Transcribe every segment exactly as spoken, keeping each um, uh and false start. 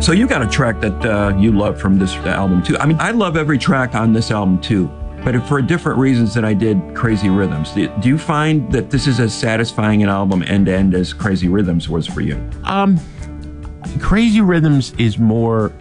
So you got a track that uh, you love from this album too. I mean, I love every track on this album too, but for different reasons than I did Crazy Rhythms. Do you find that this is as satisfying an album end to end as Crazy Rhythms was for you? Um, Crazy Rhythms is more.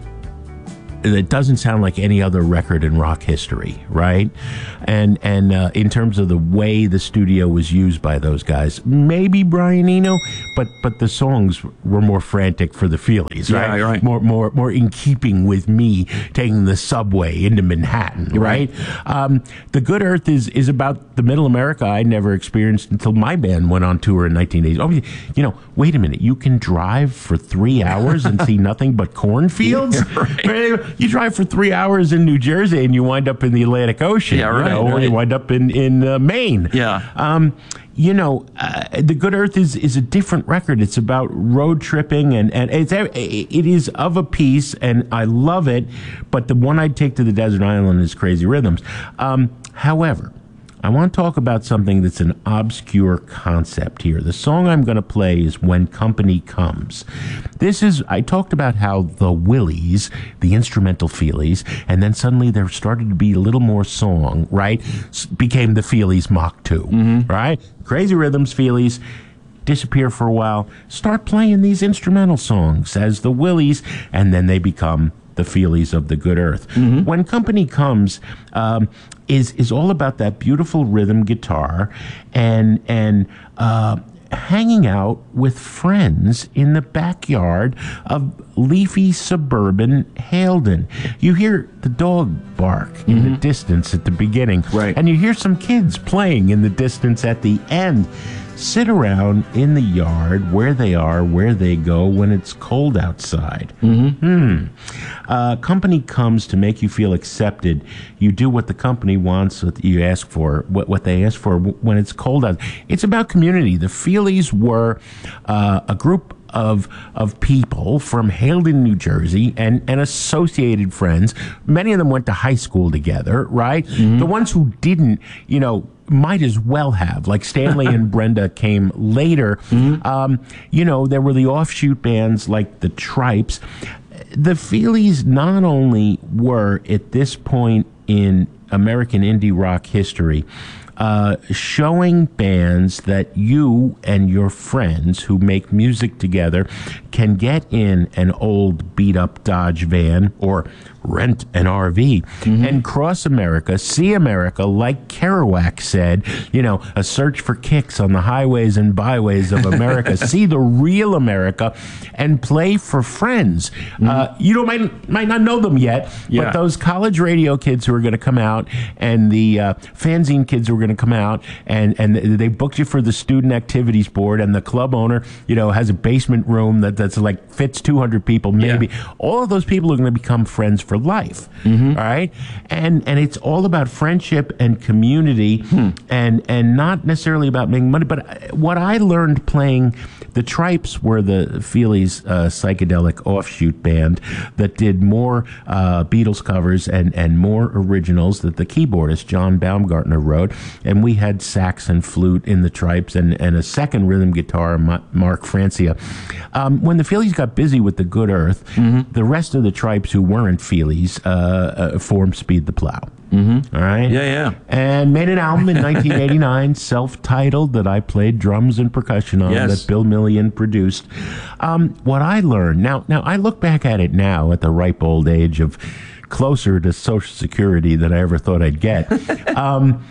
It doesn't sound like any other record in rock history, right? And and uh, in terms of the way the studio was used by those guys, maybe Brian Eno, but but the songs were more frantic for the feelies, right? Yeah, right. More more more in keeping with me taking the subway into Manhattan, right? right? Um, the Good Earth is is about the Middle America I never experienced until my band went on tour in nineteen eighty. Oh, you know, wait a minute, you can drive for three hours and see nothing but cornfields. Yeah, right. You drive for three hours in New Jersey and you wind up in the Atlantic Ocean, yeah, right, you know, right. or you wind up in in uh, Maine. Yeah. Um, you know, uh, The Good Earth is is a different record. It's about road tripping, and and it's it is of a piece, and I love it. But the one I'd take to the desert island is Crazy Rhythms. Um, however, I want to talk about something that's an obscure concept here. The song I'm going to play is When Company Comes. This is, I talked about how the Willies, the instrumental Feelies, and then suddenly there started to be a little more song, right? S- became the Feelies Mach two, mm-hmm. right? Crazy Rhythms, Feelies, disappear for a while, start playing these instrumental songs as the Willies, and then they become the Feelies of the Good Earth. Mm-hmm. When Company Comes um, is is all about that beautiful rhythm guitar and and uh, hanging out with friends in the backyard of leafy suburban Haledon. You hear the dog bark in mm-hmm. the distance at the beginning, right. and you hear some kids playing in the distance at the end. Sit around in the yard where they are, where they go when it's cold outside. Mm-hmm. Hmm. Uh, company comes to make you feel accepted. You do what the company wants, what you ask for, what, what they ask for when it's cold out. It's about community. The Feelies were uh, a group of of people from Haledon, New Jersey, and, and associated friends. Many of them went to high school together, right? Mm-hmm. The ones who didn't, you know, might as well have. Like Stanley and Brenda came later. Mm-hmm. Um, you know, there were the offshoot bands like the Tripes. The Feelies not only were, at this point in American indie rock history, Uh, showing bands that you and your friends who make music together can get in an old beat-up Dodge van or rent an R V mm-hmm. and cross America, see America, like Kerouac said, you know, a search for kicks on the highways and byways of America, see the real America, and play for friends. Mm-hmm. Uh, you don't might, might not know them yet, yeah. but those college radio kids who are going to come out and the uh, fanzine kids who are going to come out and, and they booked you for the student activities board, and the club owner, you know, has a basement room that, that's like fits two hundred people maybe. Yeah. All of those people are going to become friends for life. Mm-hmm. All right. And, and it's all about friendship and community hmm. and, and not necessarily about making money. But what I learned playing the Tripes were the Feelies uh, psychedelic offshoot band that did more uh, Beatles covers and, and more originals that the keyboardist John Baumgartner wrote. And we had sax and flute in the Tripes and, and a second rhythm guitar, Mark Francia. Um, when the Feelies got busy with the Good Earth, mm-hmm. the rest of the Tripes who weren't Feelies uh, uh, formed Speed the Plow. Mm-hmm. All right? Yeah, yeah. And made an album in nineteen eighty-nine, self-titled, that I played drums and percussion on, yes. that Bill Millian produced. Um, what I learned, now, now I look back at it now at the ripe old age of closer to Social Security than I ever thought I'd get. um,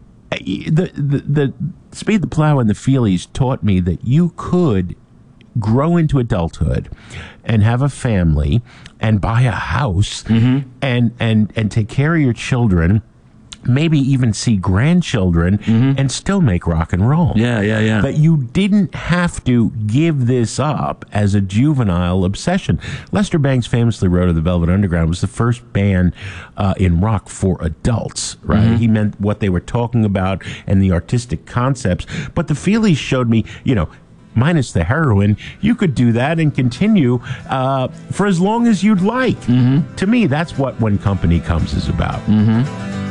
the, the, the Speed the Plow and the Feelies taught me that you could grow into adulthood and have a family and buy a house mm-hmm. and, and, and take care of your children, maybe even see grandchildren mm-hmm. and still make rock and roll. Yeah, yeah, yeah. That you didn't have to give this up as a juvenile obsession. Lester Bangs famously wrote of the Velvet Underground was the first band uh, in rock for adults, right? Mm-hmm. He meant what they were talking about and the artistic concepts. But the Feelies showed me, you know, minus the heroin, you could do that and continue uh, for as long as you'd like. Mm-hmm. To me, that's what When Company Comes is about. Mm-hmm.